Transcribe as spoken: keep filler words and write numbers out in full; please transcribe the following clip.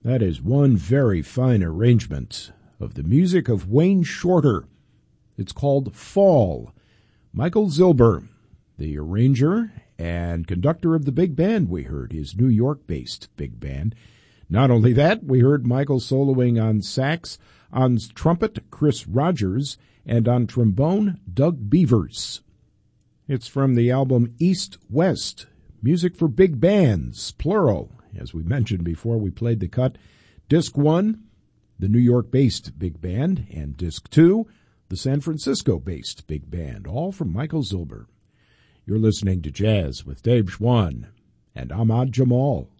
That is one very fine arrangement of the music of Wayne Shorter. It's called Fall. Michael Zilber, the arranger and conductor of the big band we heard, his New York-based big band. Not only that, we heard Michael soloing on sax, on trumpet, Chris Rogers, and on trombone, Doug Beavers. It's from the album East West, Music for Big Bands, plural. As we mentioned before, we played the cut. Disc one, the New York-based big band, and Disc two, the San Francisco-based big band, all from Michael Zilber. You're listening to Jazz with Dave Schwann and Ahmad Jamal.